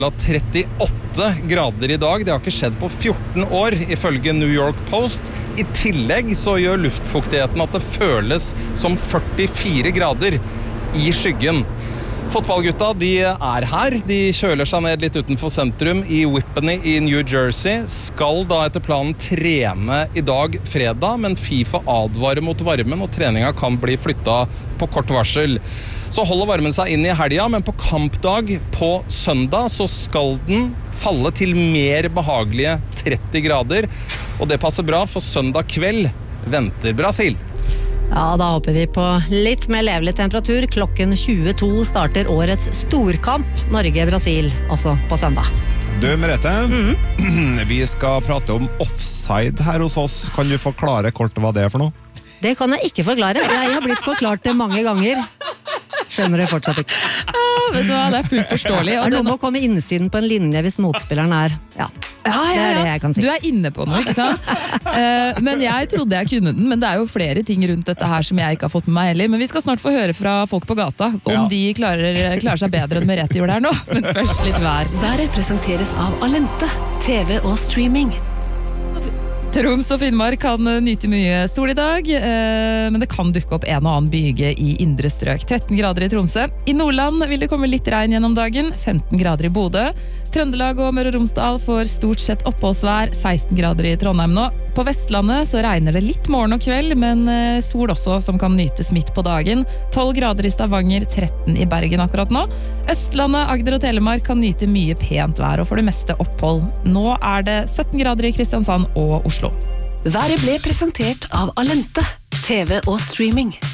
38 grader I dag. Det har ikke skjedd på 14 år, ifølge New York Post. I tillegg så gjør luftfuktigheten at det føles som 44 grader I skyggen. Fotballgutta, de her. De kjøler seg ned litt utenfor sentrum I Whippany I New Jersey. Skal da etter planen trene I dag fredag, men FIFA advarer mot varmen, og treninga kan bli flyttet på kort varsel. Så holder varmen seg inn I helga, men på kampdag på søndag så skal den falle til mer behagelige 30 grader. Og det passer bra, for søndag kveld venter Brasil. Ja, da håper vi på litt mer levelig temperatur. Klokken 22 starter årets storkamp Norge-Brasil, altså på søndag. Du, Merete, vi skal prate om offside her hos oss. Kan du forklare kort hva det for noe? Det kan jeg ikke forklare. Jeg har blitt forklart det mange ganger. Skjønner det fortsatt ikke. Vet du hva, det fullt forståelig. Det noe med å komme innsiden på en linje hvis motspilleren ja. Det det jeg kan si. Du inne på noe, ikke sant? Men jeg trodde jeg kunne den, men det jo flere ting rundt dette her som jeg ikke har fått med meg heller. Men vi skal snart få høre fra folk på gata om de klarer seg bedre enn Merete gjorde her nå. Men først litt vær. Været presenteres av Alente, TV og streaming. Troms og Finnmark kan nyte mye sol I dag, men det kan dukke opp en og annen byge I indre strøk. 13 grader I Tromsø. I Nordland vil det komme litt regn gjennom dagen, 15 grader I Bodø. Trøndelag og Møre og Romsdal får stort sett oppholdsvær, 16 grader I Trondheim nå. På Vestlandet så regner det litt morgen og kveld, men sol også som kan nytes midt på dagen. 12 grader I Stavanger, 13 I Bergen akkurat nå. Østlandet, Agder og Telemark kan nyte mye pent vær og for det meste opphold. Nå det 17 grader I Kristiansand og Oslo. Været ble presentert av Alente, TV og streaming.